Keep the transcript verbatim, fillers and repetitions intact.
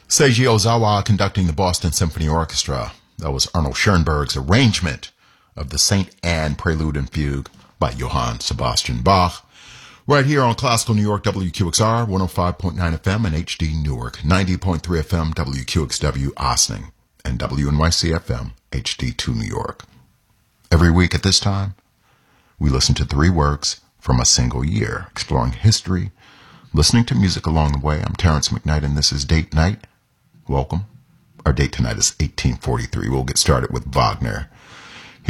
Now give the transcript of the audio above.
Seiji Ozawa conducting the Boston Symphony Orchestra. That was Arnold Schoenberg's arrangement of the Saint Anne Prelude and Fugue by Johann Sebastian Bach. Right here on Classical New York, W Q X R, one oh five point nine F M and H D Newark, ninety point three F M, W Q X W Ossining, and W N Y C F M, H D two New York. Every week at this time, we listen to three works from a single year, exploring history, listening to music along the way. I'm Terrence McKnight, and this is Date Night. Welcome. Our date tonight is eighteen forty-three. We'll get started with Wagner